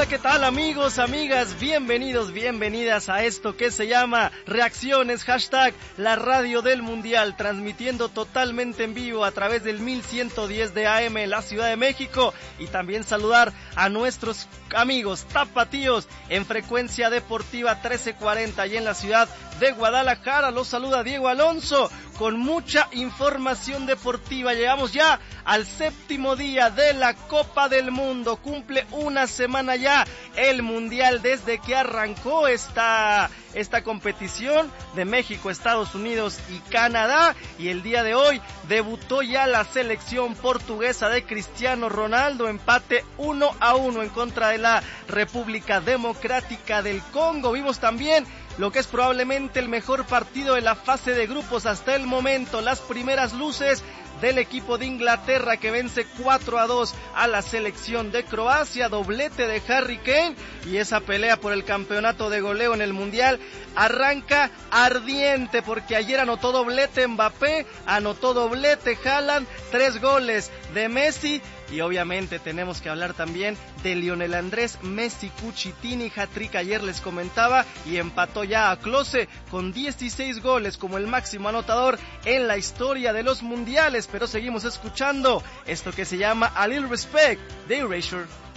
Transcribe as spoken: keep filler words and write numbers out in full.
Hola, ¿qué tal amigos, amigas? Bienvenidos, bienvenidas a esto que se llama Reacciones, hashtag la radio del mundial, transmitiendo totalmente en vivo a través del mil ciento diez de A M en la Ciudad de México, y también saludar a nuestros amigos tapatíos en frecuencia deportiva trece cuarenta y en la ciudad de Guadalajara. Los saluda Diego Alonso con mucha información deportiva. Llegamos ya al séptimo día de la Copa del Mundo. Cumple una semana ya el Mundial desde que arrancó esta, esta competición de México, Estados Unidos y Canadá. Y el día de hoy debutó ya la selección portuguesa de Cristiano Ronaldo. Empate uno a uno en contra de la República Democrática del Congo. Vimos también lo que es probablemente el mejor partido de la fase de grupos hasta el momento, las primeras luces del equipo de Inglaterra que vence cuatro a dos a la selección de Croacia, doblete de Harry Kane, y esa pelea por el campeonato de goleo en el Mundial arranca ardiente porque ayer anotó doblete Mbappé, anotó doblete Haaland, tres goles de Messi. Y obviamente tenemos que hablar también de Lionel Andrés Messi Cucitini, hat-trick ayer les comentaba, y empató ya a Klose con dieciséis goles como el máximo anotador en la historia de los mundiales. Pero seguimos escuchando esto que se llama A Little Respect de Erasure.